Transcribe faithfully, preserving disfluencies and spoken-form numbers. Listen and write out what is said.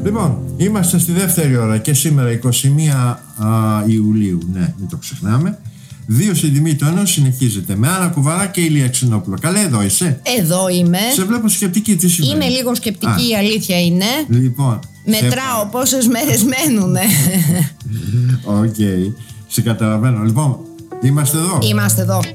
Λοιπόν, είμαστε στη δεύτερη ώρα και σήμερα εικοστή πρώτη Ιουλίου, ναι, μην το ξεχνάμε. Δύο στην τιμή του ενός συνεχίζεται με Άννα Κουβαρά και Ηλία Ξινόπουλο. Καλέ, εδώ είσαι? Εδώ είμαι. Σε βλέπω σκεπτική, τι σημαίνει? Είμαι λίγο σκεπτική, η αλήθεια είναι. Λοιπόν, μετράω σε... πόσες μέρες μένουνε. Οκ, okay. Σε καταλαβαίνω. Λοιπόν, είμαστε εδώ. Είμαστε εδώ.